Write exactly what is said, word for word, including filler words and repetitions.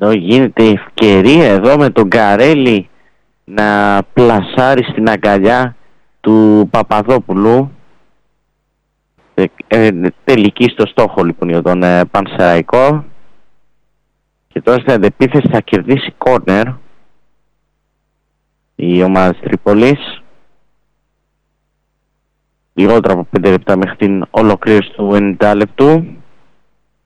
Εδώ γίνεται ευκαιρία εδώ με τον Καρέλη να πλασάρει στην αγκαλιά του Παπαδόπουλου. Ε, ε, τελική στο στόχο λοιπόν για τον ε, Πανσεραϊκό. Και τώρα στην αντεπίθεση θα κερδίσει κόρνερ η ομάδα της Τρίπολης. Λιγότερο από πέντε λεπτά μέχρι την ολοκλήρωση του ενενήντα λεπτού.